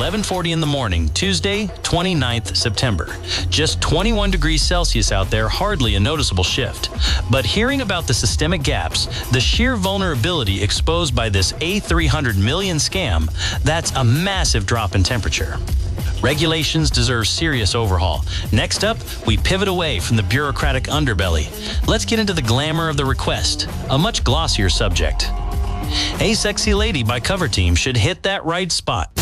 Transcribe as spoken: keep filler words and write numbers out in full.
eleven forty in the morning, Tuesday, twenty-ninth September. Just twenty-one degrees Celsius out there, hardly a noticeable shift. But hearing about the systemic gaps, the sheer vulnerability exposed by this A three hundred million scam, that's a massive drop in temperature. Regulations deserve serious overhaul. Next up, we pivot away from the bureaucratic underbelly. Let's get into the glamour of the request, a much glossier subject. Hey Sexy Lady by Cover Team should hit that right spot.